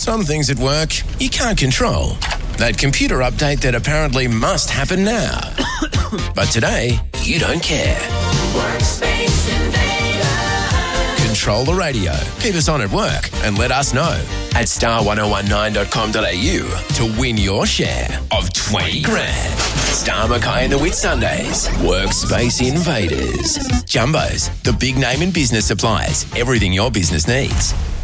Some things at work you can't control. That computer update that apparently must happen now. But today, you don't care. Workspace Invader. Control the radio. Keep us on at work and let us know at star1019.com.au to win your share of 20 grand. Star Mackay and the Whit Sundays. Workspace Invaders. Jumbos, the big name in business supplies. Everything your business needs.